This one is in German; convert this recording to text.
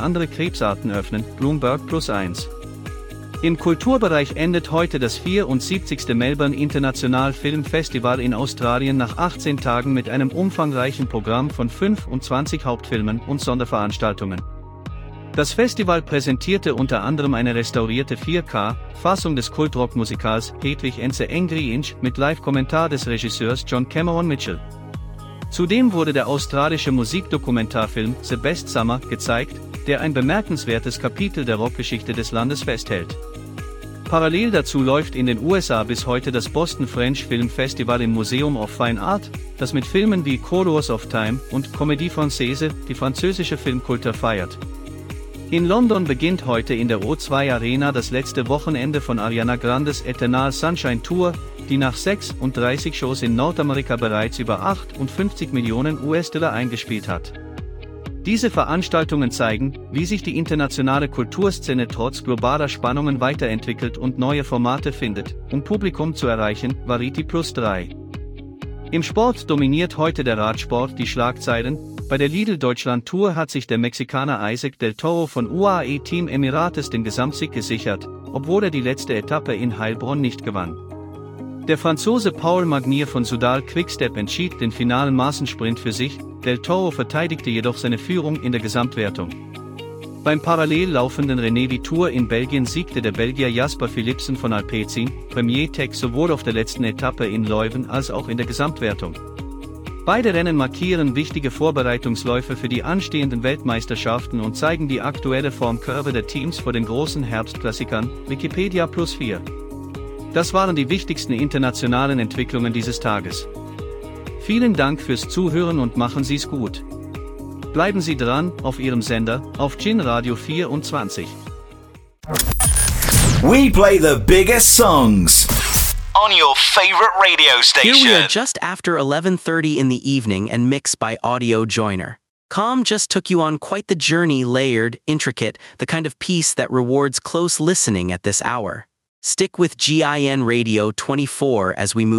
andere Krebsarten öffnen, Bloomberg +1. Im Kulturbereich endet heute das 74. Melbourne International Film Festival in Australien nach 18 Tagen mit einem umfangreichen Programm von 25 Hauptfilmen und Sonderveranstaltungen. Das Festival präsentierte unter anderem eine restaurierte 4K-Fassung des Kultrock-Musikals Hedwig and the Angry Inch mit Live-Kommentar des Regisseurs John Cameron Mitchell. Zudem wurde der australische Musikdokumentarfilm The Best Summer gezeigt, der ein bemerkenswertes Kapitel der Rockgeschichte des Landes festhält. Parallel dazu läuft in den USA bis heute das Boston French Film Festival im Museum of Fine Art, das mit Filmen wie Colors of Time und Comédie Française die französische Filmkultur feiert. In London beginnt heute in der O2 Arena das letzte Wochenende von Ariana Grandes Eternal Sunshine Tour, die nach 36 Shows in Nordamerika bereits über 58 Millionen US-Dollar eingespielt hat. Diese Veranstaltungen zeigen, wie sich die internationale Kulturszene trotz globaler Spannungen weiterentwickelt und neue Formate findet, um Publikum zu erreichen, Variety +3. Im Sport dominiert heute der Radsport die Schlagzeilen. Bei der Lidl Deutschland Tour hat sich der Mexikaner Isaac del Toro von UAE Team Emirates den Gesamtsieg gesichert, obwohl er die letzte Etappe in Heilbronn nicht gewann. Der Franzose Paul Magnier von Soudal Quickstep entschied den finalen Massensprint für sich, del Toro verteidigte jedoch seine Führung in der Gesamtwertung. Beim parallel laufenden René Tour in Belgien siegte der Belgier Jasper Philipsen von Alpecin, Premier Tech sowohl auf der letzten Etappe in Leuven als auch in der Gesamtwertung. Beide Rennen markieren wichtige Vorbereitungsläufe für die anstehenden Weltmeisterschaften und zeigen die aktuelle Formkurve der Teams vor den großen Herbstklassikern, Wikipedia +4. Das waren die wichtigsten internationalen Entwicklungen dieses Tages. Vielen Dank fürs Zuhören und machen Sie's gut. Bleiben Sie dran, auf Ihrem Sender, auf Gin Radio 24. We play the biggest songs on your favorite radio station. Here we are just after 11:30 in the evening and mixed by Audio Joiner. Calm just took you on quite the journey, layered, intricate, the kind of piece that rewards close listening at this hour. Stick with GIN Radio 24 as we move